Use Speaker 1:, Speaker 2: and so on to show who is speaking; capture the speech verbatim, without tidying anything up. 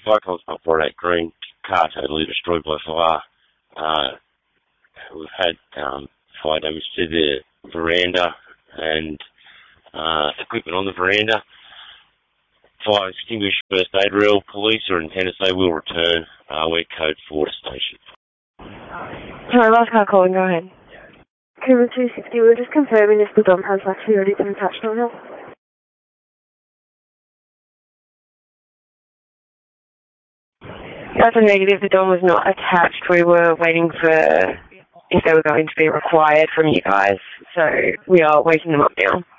Speaker 1: Fire comes up forty-eight Green, car totally destroyed by fire. Uh, we've had um, fire damage to the veranda and uh, equipment on the veranda. Fire extinguished, first aid reel. Police are in Tennessee will return. Uh, we're code four to station.
Speaker 2: Sorry, last car calling, go ahead. Cooper two sixty, we're just confirming if the dump has actually already been attached or not. That's a negative, the dome was not attached. We were waiting for if they were going to be required from you guys, so we are waking them up now.